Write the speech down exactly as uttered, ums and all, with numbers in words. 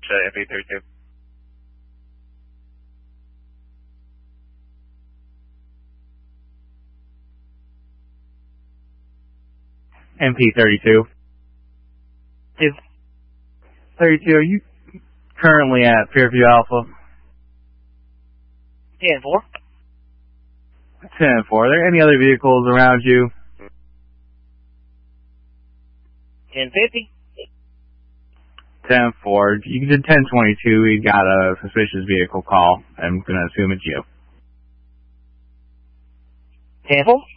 M P thirty-two. M P thirty-two. Is thirty-two, are you currently at Fairview Alpha? ten four. ten four. Are there any other vehicles around you? ten fifty. ten four. You did ten twenty-two. We got a suspicious vehicle call. I'm going to assume it's you. ten four.